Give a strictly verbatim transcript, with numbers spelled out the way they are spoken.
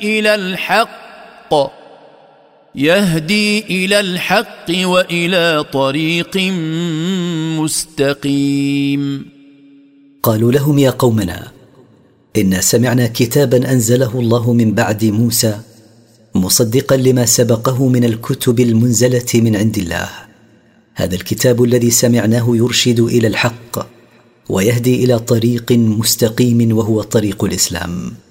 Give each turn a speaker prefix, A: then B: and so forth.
A: إلى الحق يهدي إلى الحق وإلى طريق مستقيم.
B: قالوا لهم يا قومنا إنا سمعنا كتابا أنزله الله من بعد موسى مصدقا لما سبقه من الكتب المنزلة من عند الله. هذا الكتاب الذي سمعناه يرشد إلى الحق ويهدي إلى طريق مستقيم وهو طريق الإسلام.